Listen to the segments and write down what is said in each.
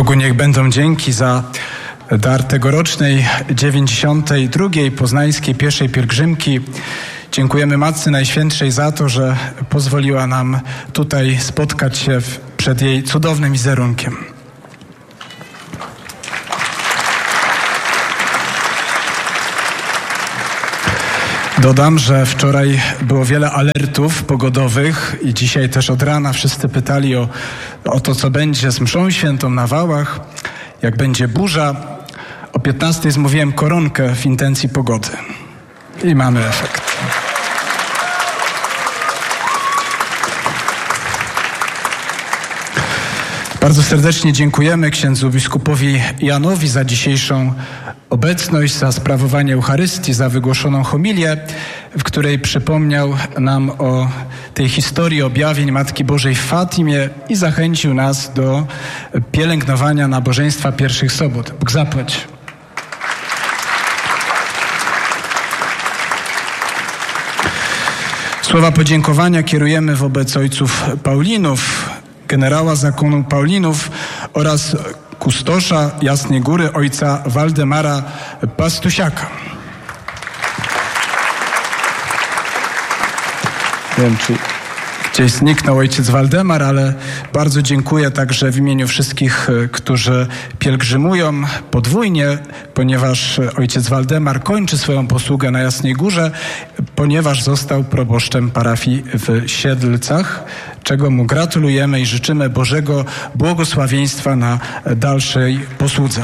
Bogu niech będą dzięki za dar tegorocznej 92. Poznańskiej Pieszej Pielgrzymki. Dziękujemy Matce Najświętszej za to, że pozwoliła nam tutaj spotkać się przed jej cudownym wizerunkiem. Dodam, że wczoraj było wiele alertów pogodowych i dzisiaj też od rana wszyscy pytali o to, co będzie z mszą świętą na Wałach, jak będzie burza. O 15 zmówiłem koronkę w intencji pogody i mamy efekt. Bardzo serdecznie dziękujemy księdzu biskupowi Janowi za dzisiejszą obecność, za sprawowanie Eucharystii, za wygłoszoną homilię, w której przypomniał nam o tej historii objawień Matki Bożej w Fatimie i zachęcił nas do pielęgnowania nabożeństwa pierwszych sobot. Bóg zapłać. Słowa podziękowania kierujemy wobec ojców Paulinów, generała zakonu Paulinów oraz kustosza Jasnej Góry, ojca Waldemara Pastusiaka. Nie wiem, czy gdzieś zniknął ojciec Waldemar, ale bardzo dziękuję także w imieniu wszystkich, którzy pielgrzymują podwójnie, ponieważ ojciec Waldemar kończy swoją posługę na Jasnej Górze, ponieważ został proboszczem parafii w Siedlcach, czego mu gratulujemy i życzymy Bożego błogosławieństwa na dalszej posłudze.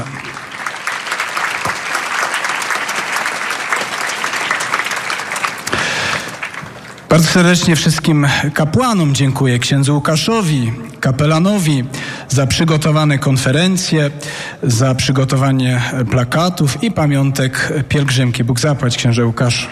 Bardzo serdecznie wszystkim kapłanom dziękuję, księdzu Łukaszowi, kapelanowi za przygotowane konferencje, za przygotowanie plakatów i pamiątek pielgrzymki. Bóg zapłać, księże Łukasz.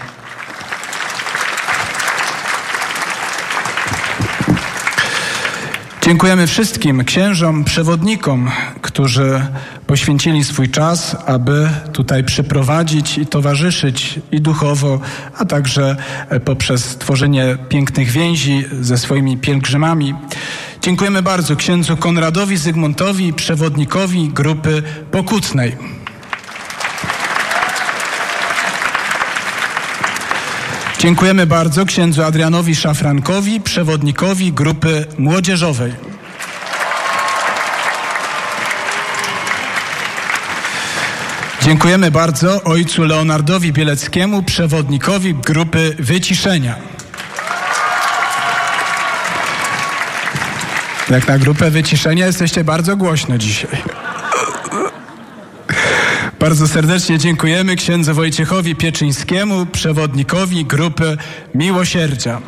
Dziękujemy wszystkim księżom, przewodnikom, którzy poświęcili swój czas, aby tutaj przyprowadzić i towarzyszyć i duchowo, a także poprzez tworzenie pięknych więzi ze swoimi pielgrzymami. Dziękujemy bardzo księdzu Konradowi Zygmuntowi, przewodnikowi grupy pokutnej. Dziękujemy bardzo księdzu Adrianowi Szafrankowi, przewodnikowi grupy młodzieżowej. Dziękujemy bardzo ojcu Leonardowi Bieleckiemu, przewodnikowi grupy Wyciszenia. Jak na grupę Wyciszenia jesteście bardzo głośno dzisiaj. Bardzo serdecznie dziękujemy księdzu Wojciechowi Pieczyńskiemu, przewodnikowi grupy Miłosierdzia.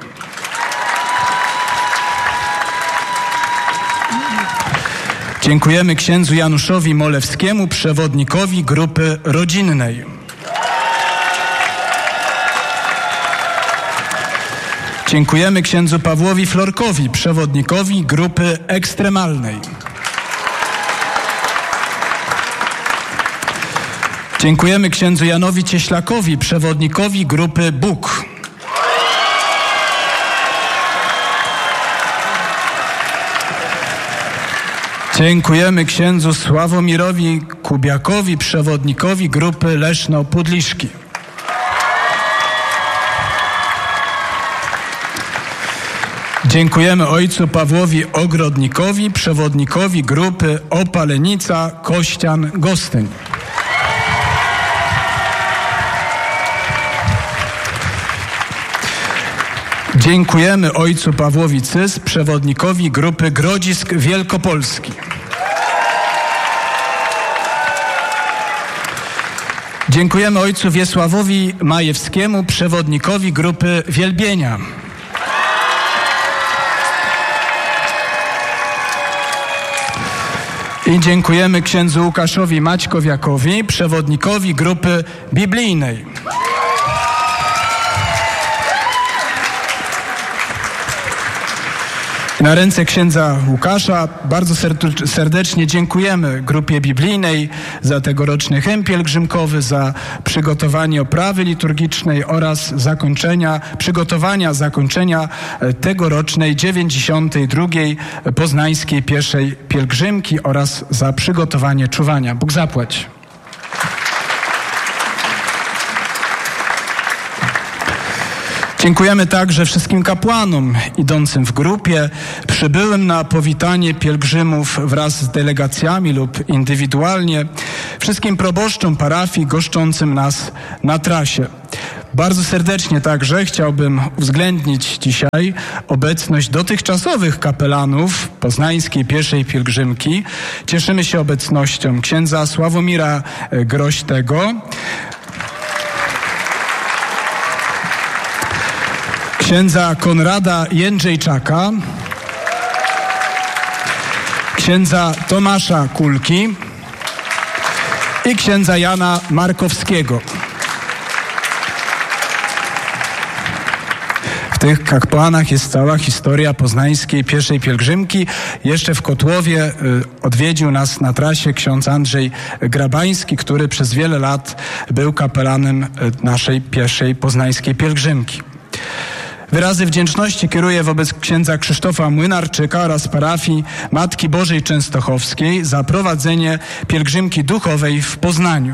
Dziękujemy księdzu Januszowi Molewskiemu, przewodnikowi grupy rodzinnej. Dziękujemy księdzu Pawłowi Florkowi, przewodnikowi grupy ekstremalnej. Dziękujemy księdzu Janowi Cieślakowi, przewodnikowi grupy Bóg. Dziękujemy księdzu Sławomirowi Kubiakowi, przewodnikowi grupy Leszno-Pudliszki. Dziękujemy ojcu Pawłowi Ogrodnikowi, przewodnikowi grupy Opalenica Kościan-Gostyń. Dziękujemy ojcu Pawłowi Cys, przewodnikowi grupy Grodzisk Wielkopolski. Dziękujemy ojcu Wiesławowi Majewskiemu, przewodnikowi grupy Wielbienia. I dziękujemy księdzu Łukaszowi Maćkowiakowi, przewodnikowi grupy biblijnej. Na ręce księdza Łukasza bardzo serdecznie dziękujemy grupie biblijnej za tegoroczny hymn pielgrzymkowy, za przygotowanie oprawy liturgicznej oraz przygotowania zakończenia tegorocznej 92. Poznańskiej Pieszej Pielgrzymki oraz za przygotowanie czuwania. Bóg zapłać. Dziękujemy także wszystkim kapłanom idącym w grupie, przybyłym na powitanie pielgrzymów wraz z delegacjami lub indywidualnie, wszystkim proboszczom parafii goszczącym nas na trasie. Bardzo serdecznie także chciałbym uwzględnić dzisiaj obecność dotychczasowych kapelanów Poznańskiej Pieszej Pielgrzymki. Cieszymy się obecnością księdza Sławomira Groźtego, księdza Konrada Jędrzejczaka, księdza Tomasza Kulki i księdza Jana Markowskiego. W tych kapłanach jest cała historia Poznańskiej Pieszej Pielgrzymki. Jeszcze w Kotłowie odwiedził nas na trasie ksiądz Andrzej Grabański, który przez wiele lat był kapelanem naszej Pieszej Poznańskiej Pielgrzymki. Wyrazy wdzięczności kieruję wobec księdza Krzysztofa Młynarczyka oraz parafii Matki Bożej Częstochowskiej za prowadzenie pielgrzymki duchowej w Poznaniu.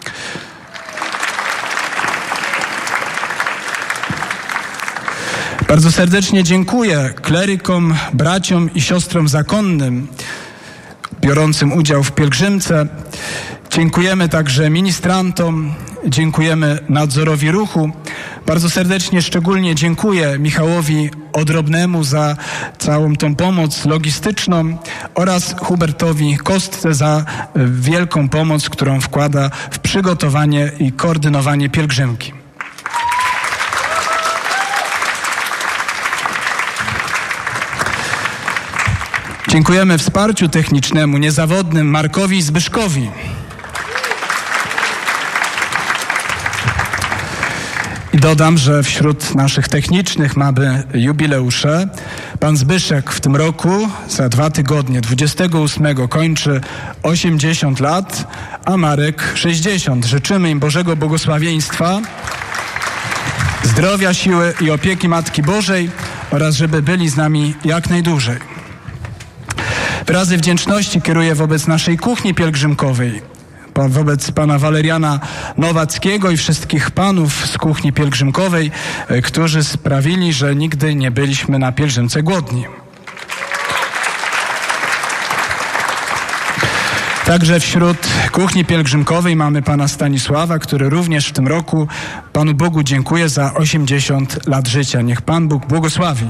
Bardzo serdecznie dziękuję klerykom, braciom i siostrom zakonnym biorącym udział w pielgrzymce. Dziękujemy także ministrantom, dziękujemy nadzorowi ruchu. Bardzo serdecznie, szczególnie dziękuję Michałowi Odrobnemu za całą tą pomoc logistyczną oraz Hubertowi Kostce za wielką pomoc, którą wkłada w przygotowanie i koordynowanie pielgrzymki. Dziękujemy wsparciu technicznemu niezawodnym Markowi Zbyszkowi. I dodam, że wśród naszych technicznych mamy jubileusze. Pan Zbyszek w tym roku, za 2 tygodnie, 28 kończy 80 lat, a Marek 60. Życzymy im Bożego błogosławieństwa, zdrowia, siły i opieki Matki Bożej oraz żeby byli z nami jak najdłużej. Wyrazy wdzięczności kieruję wobec naszej kuchni pielgrzymkowej, wobec pana Waleriana Nowackiego i wszystkich panów z kuchni pielgrzymkowej, którzy sprawili, że nigdy nie byliśmy na pielgrzymce głodni. Także wśród kuchni pielgrzymkowej mamy pana Stanisława, który również w tym roku Panu Bogu dziękuję za 80 lat życia. Niech Pan Bóg błogosławi.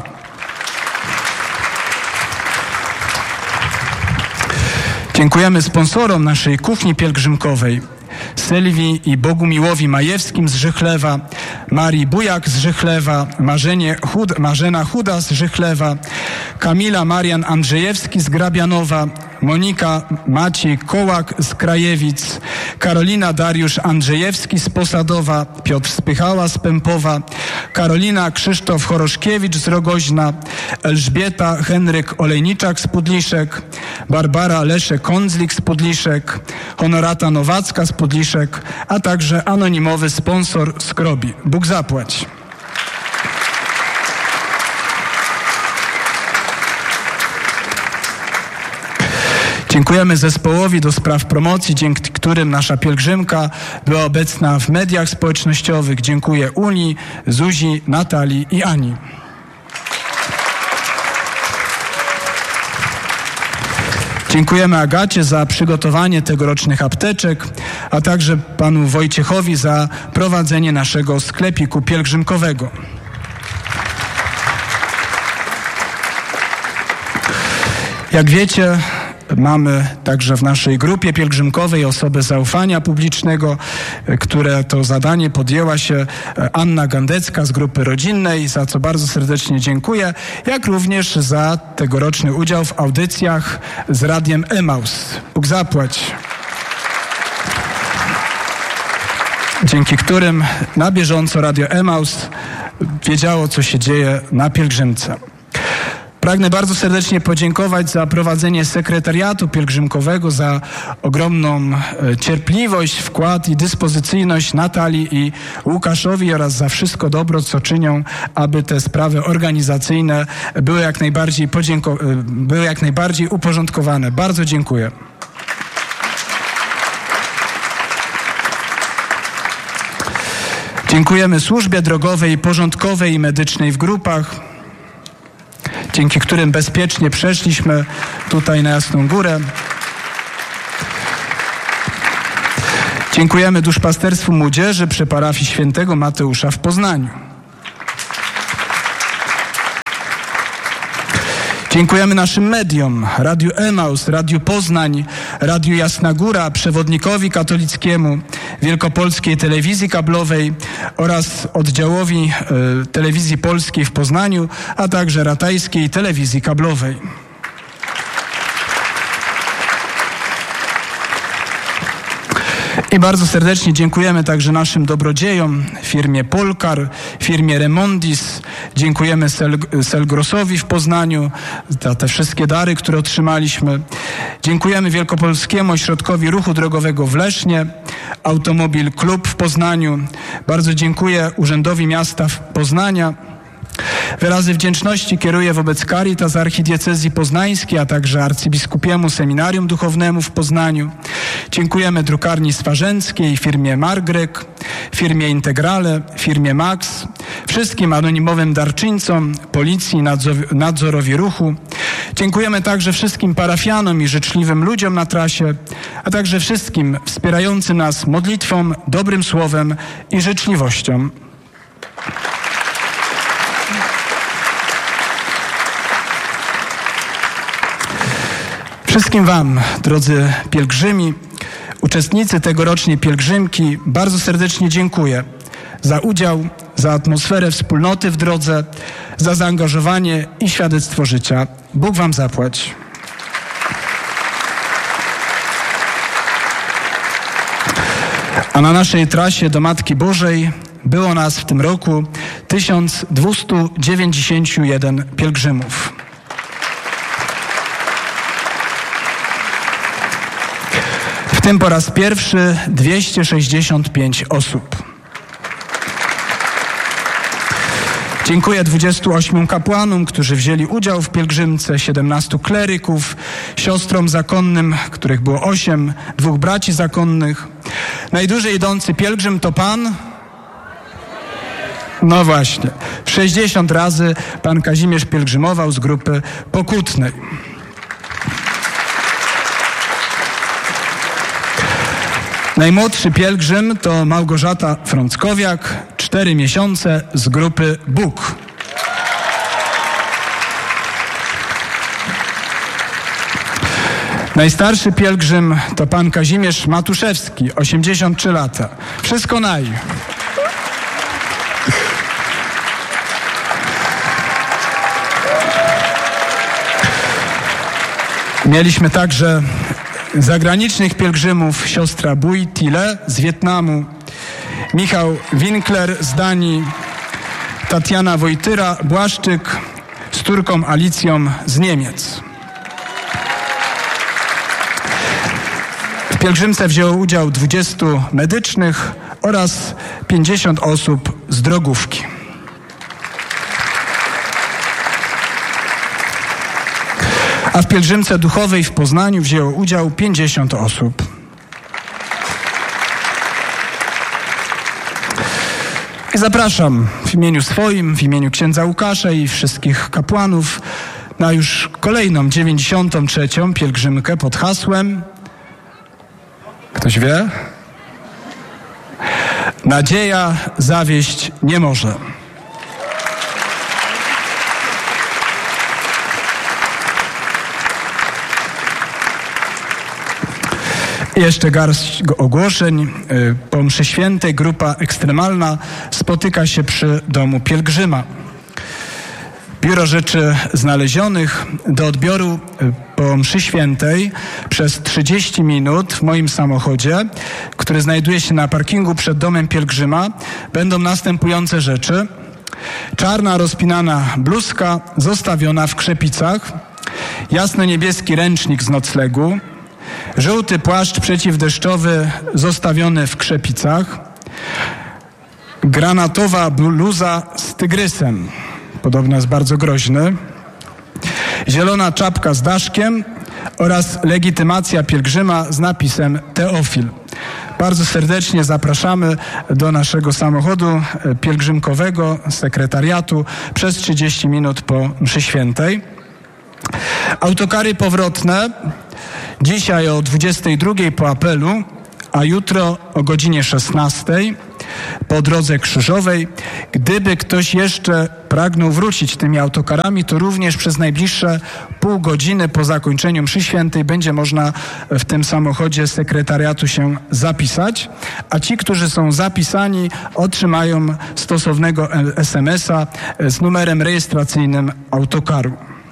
Dziękujemy sponsorom naszej kuchni pielgrzymkowej, Sylwii i Bogumiłowi Majewskim z Żychlewa, Marii Bujak z Żychlewa, Marzena Chuda z Żychlewa, Kamila Marian Andrzejewski z Grabianowa, Monika Maciej Kołak z Krajewic, Karolina Dariusz Andrzejewski z Posadowa, Piotr Spychała z Pępowa, Karolina Krzysztof Choroszkiewicz z Rogoźna, Elżbieta Henryk Olejniczak z Pudliszek, Barbara Leszek-Kądzlik z Pudliszek, Honorata Nowacka z Pudliszek, a także anonimowy sponsor z Krobi. Bóg zapłać. Dziękujemy zespołowi do spraw promocji, dzięki którym nasza pielgrzymka była obecna w mediach społecznościowych. Dziękuję Uli, Zuzi, Natalii i Ani. Dziękujemy Agacie za przygotowanie tegorocznych apteczek, a także panu Wojciechowi za prowadzenie naszego sklepiku pielgrzymkowego. Jak wiecie, mamy także w naszej grupie pielgrzymkowej osobę zaufania publicznego, które to zadanie podjęła się Anna Gandecka z grupy rodzinnej, za co bardzo serdecznie dziękuję, jak również za tegoroczny udział w audycjach z Radiem Emaus. Bóg zapłać. Dzięki którym na bieżąco Radio Emaus wiedziało, co się dzieje na pielgrzymce. Pragnę bardzo serdecznie podziękować za prowadzenie sekretariatu pielgrzymkowego, za ogromną cierpliwość, wkład i dyspozycyjność Natalii i Łukaszowi oraz za wszystko dobro, co czynią, aby te sprawy organizacyjne były jak najbardziej uporządkowane. Bardzo dziękuję. Dziękujemy służbie drogowej, porządkowej i medycznej w grupach, dzięki którym bezpiecznie przeszliśmy tutaj na Jasną Górę. Dziękujemy Duszpasterstwu Młodzieży przy parafii Świętego Mateusza w Poznaniu. Dziękujemy naszym mediom, Radiu Emaus, Radiu Poznań, Radiu Jasna Góra, Przewodnikowi Katolickiemu, Wielkopolskiej Telewizji Kablowej oraz oddziałowi Telewizji Polskiej w Poznaniu, a także Ratajskiej Telewizji Kablowej. I bardzo serdecznie dziękujemy także naszym dobrodziejom, firmie Polkar, firmie Remondis. Dziękujemy Selgrosowi w Poznaniu za te wszystkie dary, które otrzymaliśmy. Dziękujemy Wielkopolskiemu Ośrodkowi Ruchu Drogowego w Lesznie, Automobil Klub w Poznaniu. Bardzo dziękuję Urzędowi Miasta Poznania. Wyrazy wdzięczności kieruję wobec Caritas Archidiecezji Poznańskiej, a także Arcybiskupiemu Seminarium Duchownemu w Poznaniu. Dziękujemy Drukarni Swarzęckiej, firmie Margrek, firmie Integrale, firmie Max, wszystkim anonimowym darczyńcom, policji, nadzorowi ruchu. Dziękujemy także wszystkim parafianom i życzliwym ludziom na trasie, a także wszystkim wspierającym nas modlitwą, dobrym słowem i życzliwością. Wszystkim Wam, drodzy pielgrzymi, uczestnicy tegorocznej pielgrzymki, bardzo serdecznie dziękuję za udział, za atmosferę wspólnoty w drodze, za zaangażowanie i świadectwo życia. Bóg Wam zapłać. A na naszej trasie do Matki Bożej było nas w tym roku 1291 pielgrzymów. W tym po raz pierwszy 265 osób. Dziękuję 28 kapłanom, którzy wzięli udział w pielgrzymce, 17 kleryków, siostrom zakonnym, których było 8, 2 braci zakonnych. Najdłużej idący pielgrzym to Pan? No właśnie. 60 razy Pan Kazimierz pielgrzymował z grupy pokutnej. Najmłodszy pielgrzym to Małgorzata Frąckowiak, 4 miesiące z grupy Bóg. Najstarszy pielgrzym to pan Kazimierz Matuszewski, 83 lata. Wszystko naj. Mieliśmy także zagranicznych pielgrzymów, siostra Bui Tile z Wietnamu, Michał Winkler z Danii, Tatiana Wojtyra-Błaszczyk z córką Alicją z Niemiec. W pielgrzymce wzięło udział 20 medycznych oraz 50 osób z drogówki. A w pielgrzymce duchowej w Poznaniu wzięło udział 50 osób. I zapraszam w imieniu swoim, w imieniu księdza Łukasza i wszystkich kapłanów na już kolejną 93. pielgrzymkę pod hasłem, ktoś wie? Nadzieja zawieść nie może. I jeszcze garść ogłoszeń. Po mszy świętej grupa ekstremalna spotyka się przy domu pielgrzyma. Biuro Rzeczy Znalezionych do odbioru po mszy świętej przez 30 minut w moim samochodzie, który znajduje się na parkingu przed domem pielgrzyma, będą następujące rzeczy. czarna rozpinana bluzka zostawiona w krzepicach, jasno-niebieski ręcznik z noclegu, żółty płaszcz przeciwdeszczowy zostawiony w krzepicach, granatowa bluza z tygrysem, podobno jest bardzo groźny, zielona czapka z daszkiem oraz legitymacja pielgrzyma z napisem Teofil. Bardzo serdecznie zapraszamy do naszego samochodu pielgrzymkowego, sekretariatu przez 30 minut po mszy świętej. Autokary powrotne dzisiaj o 22:00 po apelu, a jutro o godzinie 16:00 po drodze krzyżowej. Gdyby ktoś jeszcze pragnął wrócić tymi autokarami, to również przez najbliższe pół godziny po zakończeniu mszy świętej będzie można w tym samochodzie sekretariatu się zapisać, a ci, którzy są zapisani, otrzymają stosownego SMS-a z numerem rejestracyjnym autokaru.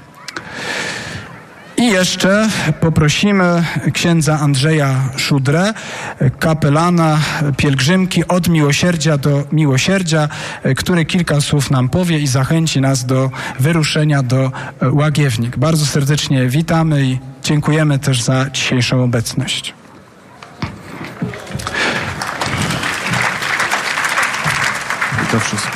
I jeszcze poprosimy księdza Andrzeja Szudrę, kapelana pielgrzymki Od Miłosierdzia do Miłosierdzia, który kilka słów nam powie i zachęci nas do wyruszenia do Łagiewnik. Bardzo serdecznie witamy i dziękujemy też za dzisiejszą obecność. To wszystko.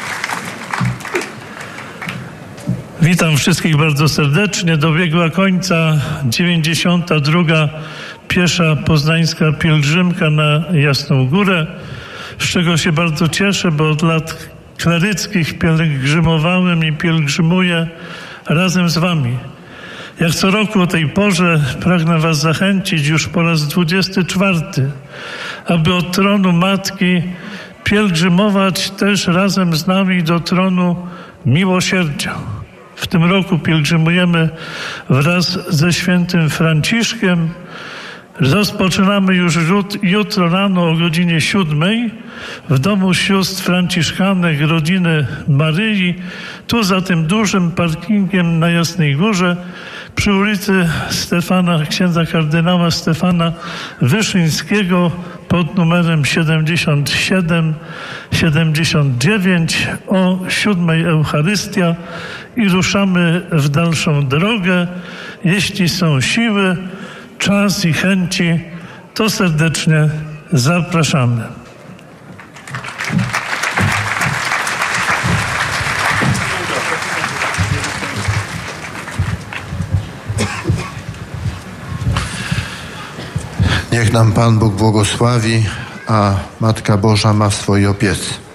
Witam wszystkich bardzo serdecznie. Dobiegła końca 92. piesza poznańska pielgrzymka na Jasną Górę, z czego się bardzo cieszę, bo od lat kleryckich pielgrzymowałem i pielgrzymuję razem z wami. Jak co roku o tej porze pragnę was zachęcić już po raz 24, aby od tronu Matki pielgrzymować też razem z nami do tronu miłosierdzia. W tym roku pielgrzymujemy wraz ze świętym Franciszkiem. Rozpoczynamy już jutro rano o godzinie 7:00 w domu sióstr franciszkanek rodziny Maryi, tu za tym dużym parkingiem na Jasnej Górze, przy ulicy księdza kardynała Stefana Wyszyńskiego pod numerem 77-79 o 7:00 Eucharystia i ruszamy w dalszą drogę. Jeśli są siły, czas i chęci, to serdecznie zapraszamy. Niech nam Pan Bóg błogosławi, a Matka Boża ma w swojej opiece.